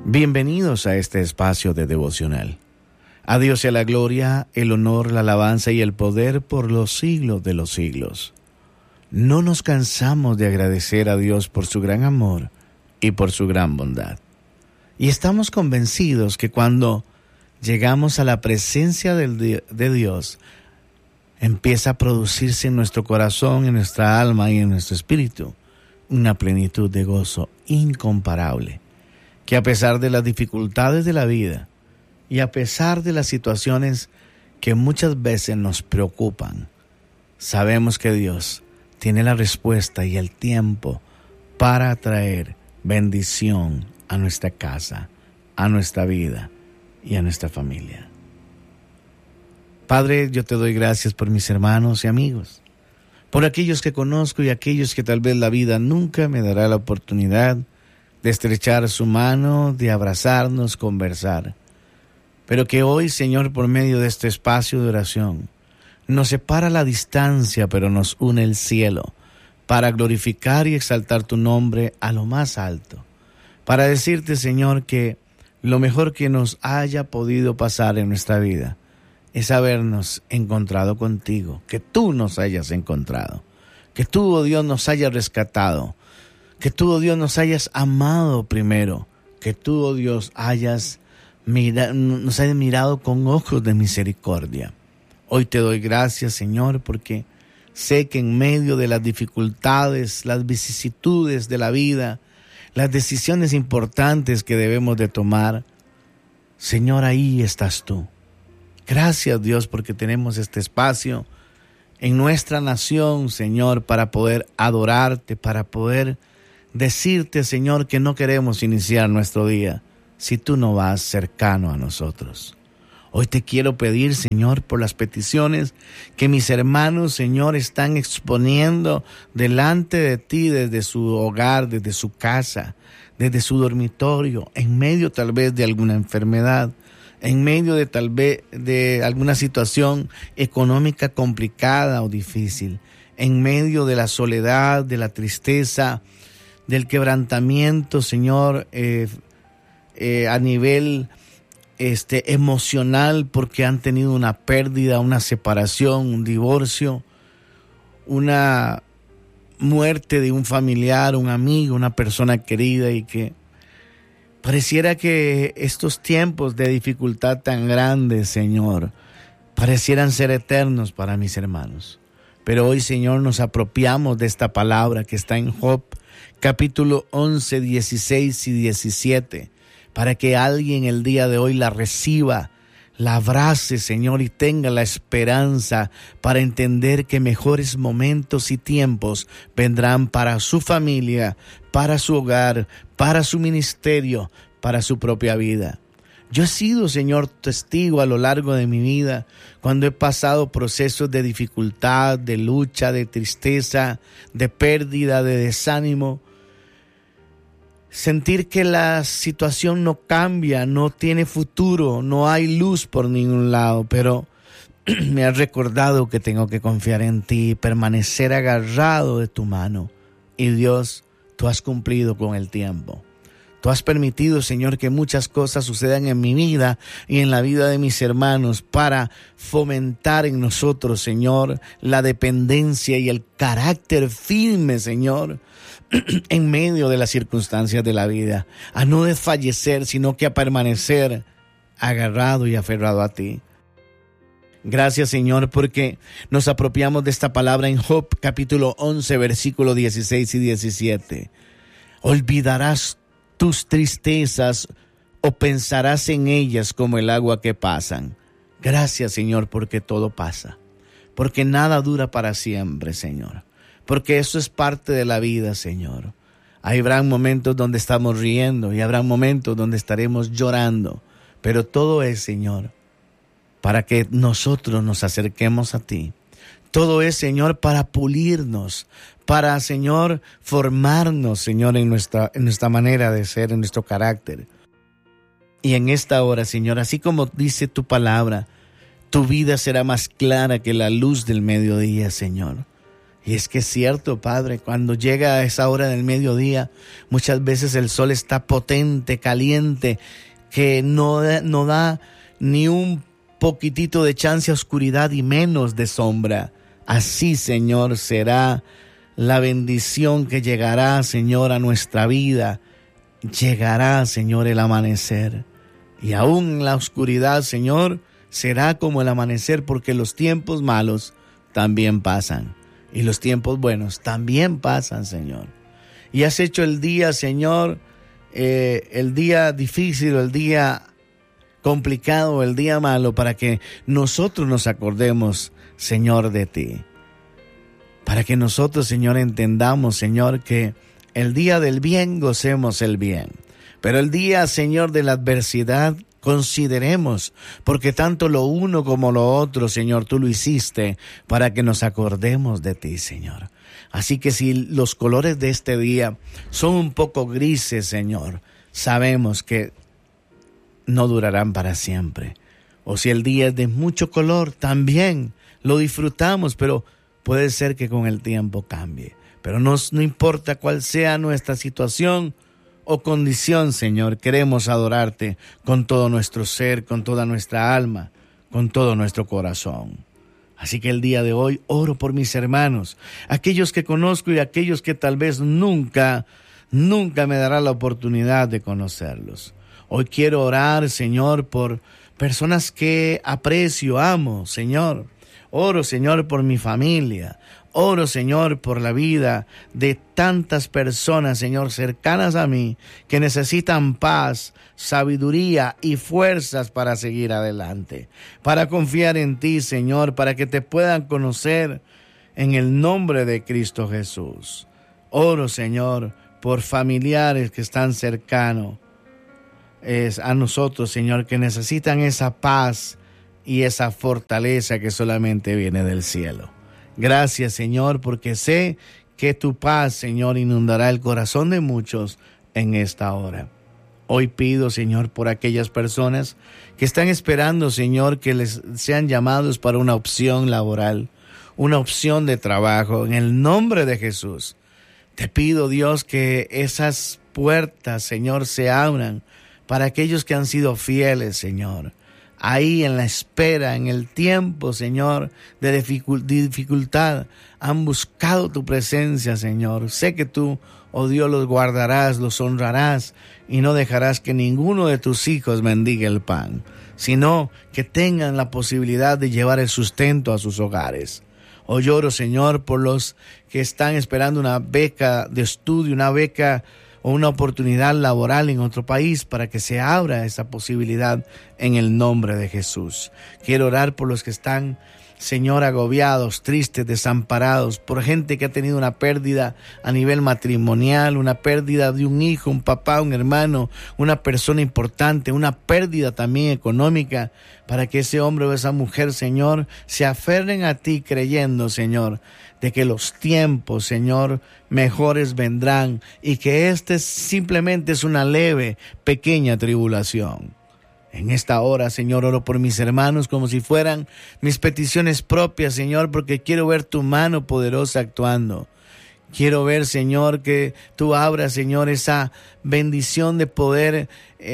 Bienvenidos a este espacio de devocional. A Dios sea la gloria, el honor, la alabanza y el poder por los siglos de los siglos. No nos cansamos de agradecer a Dios por su gran amor y por su gran bondad. Y estamos convencidos que cuando llegamos a la presencia de Dios, empieza a producirse en nuestro corazón, en nuestra alma y en nuestro espíritu una plenitud de gozo incomparable, que a pesar de las dificultades de la vida y a pesar de las situaciones que muchas veces nos preocupan, sabemos que Dios tiene la respuesta y el tiempo para traer bendición a nuestra casa, a nuestra vida y a nuestra familia. Padre, yo te doy gracias por mis hermanos y amigos, por aquellos que conozco y aquellos que tal vez la vida nunca me dará la oportunidad de estrechar su mano, de abrazarnos, conversar. Pero que hoy, Señor, por medio de este espacio de oración, nos separa la distancia, pero nos une el cielo, para glorificar y exaltar tu nombre a lo más alto. Para decirte, Señor, que lo mejor que nos haya podido pasar en nuestra vida es habernos encontrado contigo, que tú nos hayas encontrado, que tú, oh Dios, nos hayas rescatado, que tú, oh Dios, nos hayas amado primero, que tú, oh Dios, nos hayas mirado con ojos de misericordia. Hoy te doy gracias, Señor, porque sé que en medio de las dificultades, las vicisitudes de la vida, las decisiones importantes que debemos de tomar, Señor, ahí estás tú. Gracias, Dios, porque tenemos este espacio en nuestra nación, Señor, para poder adorarte, para poder decirte, Señor, que no queremos iniciar nuestro día si tú no vas cercano a nosotros. Hoy te quiero pedir, Señor, por las peticiones que mis hermanos, Señor, están exponiendo delante de ti desde su hogar, desde su casa, desde su dormitorio, en medio tal vez de alguna enfermedad, en medio de tal vez de alguna situación económica complicada o difícil, en medio de la soledad, de la tristeza, del quebrantamiento, Señor, a nivel emocional, porque han tenido una pérdida, una separación, un divorcio, una muerte de un familiar, un amigo, una persona querida, y que pareciera que estos tiempos de dificultad tan grandes, Señor, parecieran ser eternos para mis hermanos. Pero hoy, Señor, nos apropiamos de esta palabra que está en Job, capítulo 11, 16 y 17, para que alguien el día de hoy la reciba, la abrace, Señor, y tenga la esperanza para entender que mejores momentos y tiempos vendrán para su familia, para su hogar, para su ministerio, para su propia vida. Yo he sido, Señor, testigo a lo largo de mi vida, cuando he pasado procesos de dificultad, de lucha, de tristeza, de pérdida, de desánimo. Sentir que la situación no cambia, no tiene futuro, no hay luz por ningún lado, pero me has recordado que tengo que confiar en ti, permanecer agarrado de tu mano. Y Dios, tú has cumplido con el tiempo. Tú has permitido, Señor, que muchas cosas sucedan en mi vida y en la vida de mis hermanos para fomentar en nosotros, Señor, la dependencia y el carácter firme, Señor, en medio de las circunstancias de la vida, a no desfallecer, sino que a permanecer agarrado y aferrado a ti. Gracias, Señor, porque nos apropiamos de esta palabra en Job, capítulo 11, versículos 16 y 17. Olvidarás tus tristezas o pensarás en ellas como el agua que pasan. Gracias, Señor, porque todo pasa, porque nada dura para siempre, Señor, porque eso es parte de la vida, Señor. Habrán momentos donde estamos riendo y habrá momentos donde estaremos llorando, pero todo es, Señor, para que nosotros nos acerquemos a ti. Todo es, Señor, para pulirnos, para, Señor, formarnos, Señor, en nuestra manera de ser, en nuestro carácter. Y en esta hora, Señor, así como dice tu palabra, tu vida será más clara que la luz del mediodía, Señor. Y es que es cierto, Padre, cuando llega a esa hora del mediodía, muchas veces el sol está potente, caliente, que no da ni un poquitito de chance a oscuridad y menos de sombra. Así, Señor, será la bendición que llegará, Señor, a nuestra vida. Llegará, Señor, el amanecer. Y aún en la oscuridad, Señor, será como el amanecer, porque los tiempos malos también pasan. Y los tiempos buenos también pasan, Señor. Y has hecho el día, Señor, el día difícil, el día complicado, el día malo, para que nosotros nos acordemos, Señor, de ti. Para que nosotros, Señor, entendamos, Señor, que el día del bien gocemos el bien. Pero el día, Señor, de la adversidad consideremos, porque tanto lo uno como lo otro, Señor, tú lo hiciste para que nos acordemos de ti, Señor. Así que si los colores de este día son un poco grises, Señor, sabemos que no durarán para siempre. O si el día es de mucho color, también lo disfrutamos, pero puede ser que con el tiempo cambie. Pero no importa cuál sea nuestra situación o condición, Señor, queremos adorarte con todo nuestro ser, con toda nuestra alma, con todo nuestro corazón. Así que el día de hoy oro por mis hermanos, aquellos que conozco y aquellos que tal vez nunca me dará la oportunidad de conocerlos. Hoy quiero orar, Señor, por personas que aprecio, amo, Señor. Oro, Señor, por mi familia. Oro, Señor, por la vida de tantas personas, Señor, cercanas a mí, que necesitan paz, sabiduría y fuerzas para seguir adelante, para confiar en ti, Señor, para que te puedan conocer en el nombre de Cristo Jesús. Oro, Señor, por familiares que están cercanos a nosotros, Señor, que necesitan esa paz y esa fortaleza que solamente viene del cielo. Gracias, Señor, porque sé que tu paz, Señor, inundará el corazón de muchos en esta hora. Hoy pido, Señor, por aquellas personas que están esperando, Señor, que les sean llamados para una opción laboral, una opción de trabajo. En el nombre de Jesús, te pido, Dios, que esas puertas, Señor, se abran para aquellos que han sido fieles, Señor. Ahí en la espera, en el tiempo, Señor, de dificultad, han buscado tu presencia, Señor. Sé que tú, oh Dios, los guardarás, los honrarás y no dejarás que ninguno de tus hijos mendigue el pan, sino que tengan la posibilidad de llevar el sustento a sus hogares. Hoy oro, Señor, por los que están esperando una beca de estudio, una beca o una oportunidad laboral en otro país, para que se abra esa posibilidad en el nombre de Jesús. Quiero orar por los que están, Señor, agobiados, tristes, desamparados, por gente que ha tenido una pérdida a nivel matrimonial, una pérdida de un hijo, un papá, un hermano, una persona importante, una pérdida también económica, para que ese hombre o esa mujer, Señor, se aferren a ti creyendo, Señor, de que los tiempos, Señor, mejores vendrán y que este simplemente es una leve, pequeña tribulación. En esta hora, Señor, oro por mis hermanos como si fueran mis peticiones propias, Señor, porque quiero ver tu mano poderosa actuando. Quiero ver, Señor, que tú abras, Señor, esa bendición de poder,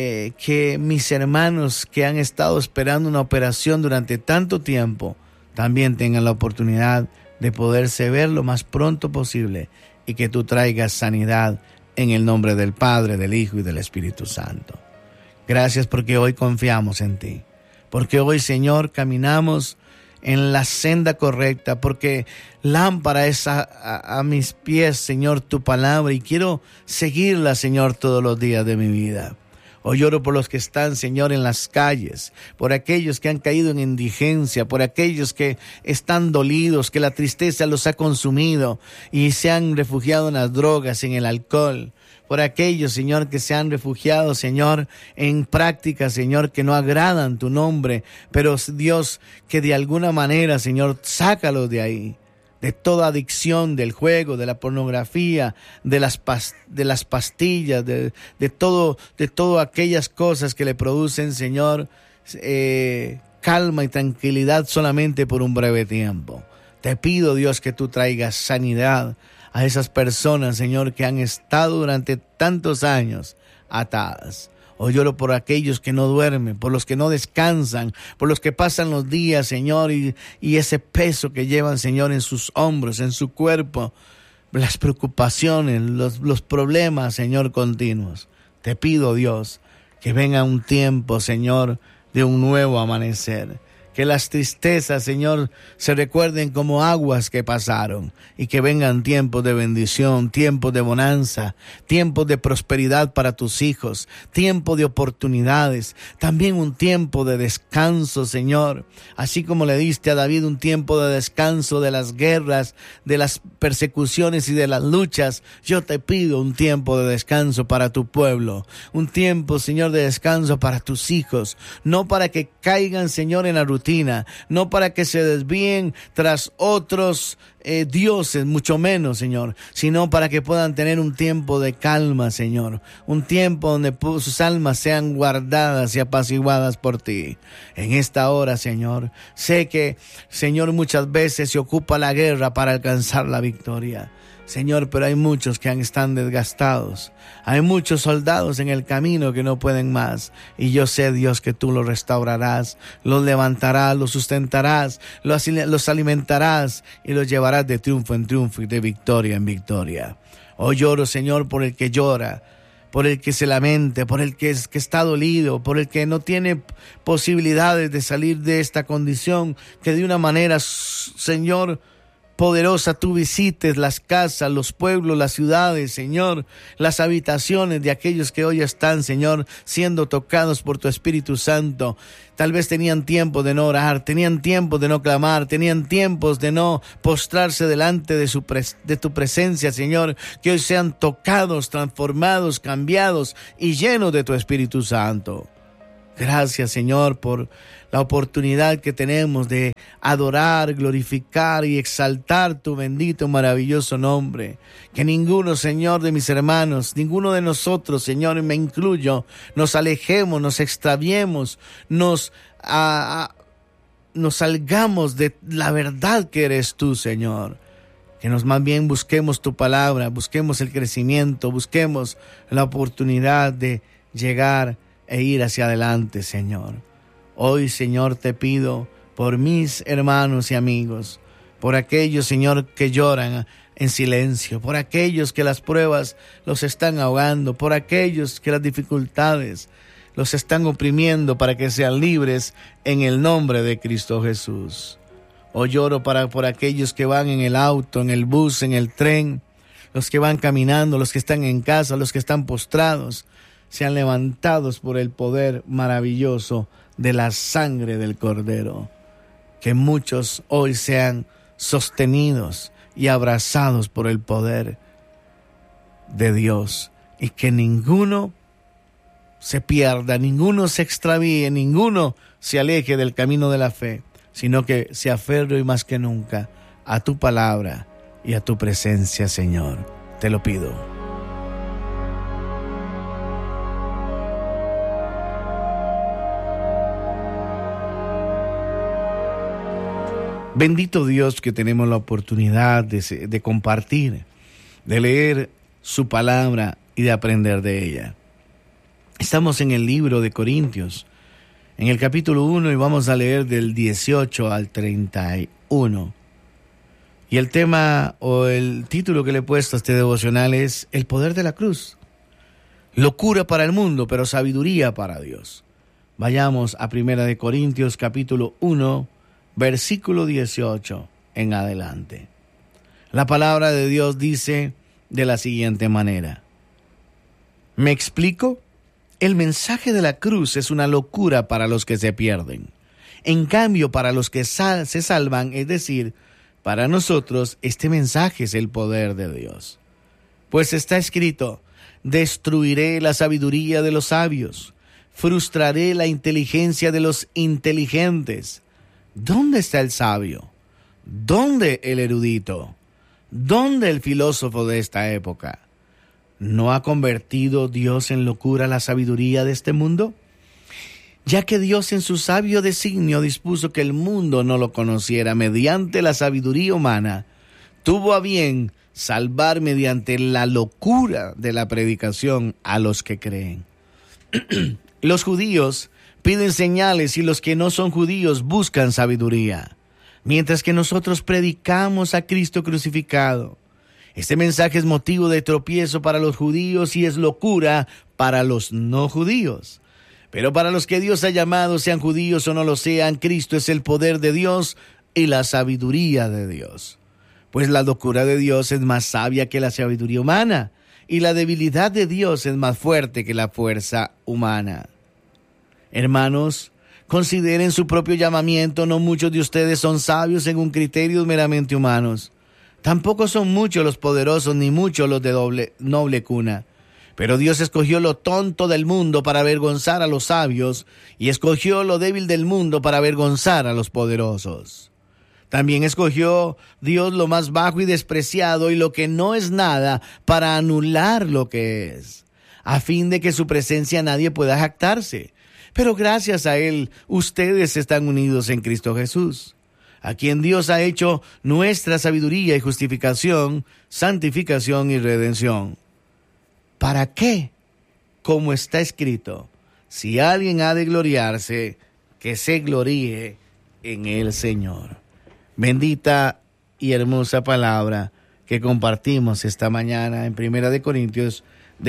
que mis hermanos que han estado esperando una operación durante tanto tiempo también tengan la oportunidad de poderse ver lo más pronto posible y que tú traigas sanidad en el nombre del Padre, del Hijo y del Espíritu Santo. Gracias porque hoy confiamos en ti, porque hoy, Señor, caminamos en la senda correcta, porque lámpara es a mis pies, Señor, tu palabra, y quiero seguirla, Señor, todos los días de mi vida. Hoy oro por los que están, Señor, en las calles, por aquellos que han caído en indigencia, por aquellos que están dolidos, que la tristeza los ha consumido y se han refugiado en las drogas, en el alcohol. Por aquellos, Señor, que se han refugiado, Señor, en prácticas, Señor, que no agradan tu nombre, pero Dios, que de alguna manera, Señor, sácalos de ahí, de toda adicción, del juego, de la pornografía, de las pastillas, de todo aquellas cosas que le producen, Señor, calma y tranquilidad solamente por un breve tiempo. Te pido, Dios, que tú traigas sanidad a esas personas, Señor, que han estado durante tantos años atadas. Hoy lloro por aquellos que no duermen, por los que no descansan, por los que pasan los días, Señor, y ese peso que llevan, Señor, en sus hombros, en su cuerpo, las preocupaciones, los problemas, Señor, continuos. Te pido, Dios, que venga un tiempo, Señor, de un nuevo amanecer. Que las tristezas, Señor, se recuerden como aguas que pasaron y que vengan tiempos de bendición, tiempos de bonanza, tiempos de prosperidad para tus hijos, tiempo de oportunidades, también un tiempo de descanso, Señor. Así como le diste a David un tiempo de descanso de las guerras, de las persecuciones y de las luchas, yo te pido un tiempo de descanso para tu pueblo, un tiempo, Señor, de descanso para tus hijos, no para que caigan, Señor, en la rutina, no para que se desvíen tras otros dioses, mucho menos, Señor, sino para que puedan tener un tiempo de calma, Señor, un tiempo donde sus almas sean guardadas y apaciguadas por ti. En esta hora, Señor, sé que, Señor, muchas veces se ocupa la guerra para alcanzar la victoria, Señor, pero hay muchos que están desgastados. Hay muchos soldados en el camino que no pueden más. Y yo sé, Dios, que tú los restaurarás, los levantarás, los sustentarás, los alimentarás y los llevarás de triunfo en triunfo y de victoria en victoria. Hoy lloro, Señor, por el que llora, por el que se lamente, por el que está dolido, por el que no tiene posibilidades de salir de esta condición, que de una manera, Señor, poderosa, tú visites las casas, los pueblos, las ciudades, Señor, las habitaciones de aquellos que hoy están, Señor, siendo tocados por tu Espíritu Santo. Tal vez tenían tiempo de no orar, tenían tiempo de no clamar, tenían tiempos de no postrarse delante de tu presencia, Señor, que hoy sean tocados, transformados, cambiados y llenos de tu Espíritu Santo. Gracias, Señor, por la oportunidad que tenemos de adorar, glorificar y exaltar tu bendito, maravilloso nombre. Que ninguno, Señor, de mis hermanos, ninguno de nosotros, Señor, y me incluyo, nos alejemos, nos extraviemos, nos salgamos de la verdad que eres tú, Señor. Que más bien busquemos tu palabra, busquemos el crecimiento, busquemos la oportunidad de llegar e ir hacia adelante, Señor. Hoy, Señor, te pido por mis hermanos y amigos, por aquellos, Señor, que lloran en silencio, por aquellos que las pruebas los están ahogando, por aquellos que las dificultades los están oprimiendo para que sean libres en el nombre de Cristo Jesús. Hoy lloro por aquellos que van en el auto, en el bus, en el tren, los que van caminando, los que están en casa, los que están postrados, sean levantados por el poder maravilloso de la sangre del Cordero. Que muchos hoy sean sostenidos y abrazados por el poder de Dios, y que ninguno se pierda, ninguno se extravíe, ninguno se aleje del camino de la fe, sino que se aferre hoy más que nunca a tu palabra y a tu presencia, Señor. Te lo pido. Bendito Dios que tenemos la oportunidad de compartir, de leer su palabra y de aprender de ella. Estamos en el libro de Corintios, en el capítulo 1, y vamos a leer del 18 al 31. Y el tema o el título que le he puesto a este devocional es El poder de la cruz. Locura para el mundo, pero sabiduría para Dios. Vayamos a 1 Corintios capítulo 1, versículo 18 en adelante. La palabra de Dios dice de la siguiente manera. ¿Me explico? El mensaje de la cruz es una locura para los que se pierden. En cambio, para los que se salvan, es decir, para nosotros, este mensaje es el poder de Dios. Pues está escrito, destruiré la sabiduría de los sabios, frustraré la inteligencia de los inteligentes. ¿Dónde está el sabio? ¿Dónde el erudito? ¿Dónde el filósofo de esta época? ¿No ha convertido Dios en locura la sabiduría de este mundo? ya que Dios en su sabio designio dispuso que el mundo no lo conociera mediante la sabiduría humana, tuvo a bien salvar mediante la locura de la predicación a los que creen. Los judíos piden señales y los que no son judíos buscan sabiduría, mientras que nosotros predicamos a Cristo crucificado. Este mensaje es motivo de tropiezo para los judíos y es locura para los no judíos. Pero para los que Dios ha llamado, sean judíos o no lo sean, Cristo es el poder de Dios y la sabiduría de Dios. Pues la locura de Dios es más sabia que la sabiduría humana, y la debilidad de Dios es más fuerte que la fuerza humana. Hermanos, consideren su propio llamamiento. No muchos de ustedes son sabios según criterios meramente humanos. Tampoco son muchos los poderosos, ni muchos los de noble cuna. Pero Dios escogió lo tonto del mundo para avergonzar a los sabios, y escogió lo débil del mundo para avergonzar a los poderosos. También escogió Dios lo más bajo y despreciado y lo que no es nada para anular lo que es, a fin de que su presencia nadie pueda jactarse. Pero gracias a Él, ustedes están unidos en Cristo Jesús, a quien Dios ha hecho nuestra sabiduría y justificación, santificación y redención. ¿Para qué? Como está escrito, si alguien ha de gloriarse, que se gloríe en el Señor. Bendita y hermosa palabra que compartimos esta mañana en 1 Corintios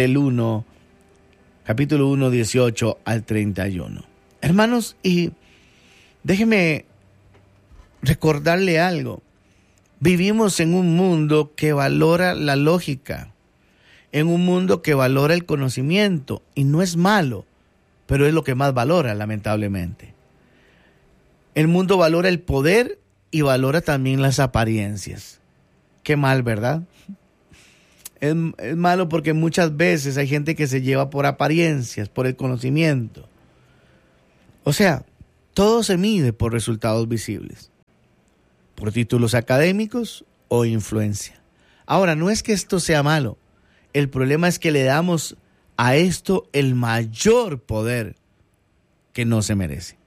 capítulo 1, 18 al 31. Hermanos, y déjeme recordarle algo. Vivimos en un mundo que valora la lógica, en un mundo que valora el conocimiento, y no es malo, pero es lo que más valora, lamentablemente. El mundo valora el poder y valora también las apariencias. Qué mal, ¿verdad? Es malo porque muchas veces hay gente que se lleva por apariencias, por el conocimiento. O sea, todo se mide por resultados visibles, por títulos académicos o influencia. Ahora, no es que esto sea malo. El problema es que le damos a esto el mayor poder que no se merece.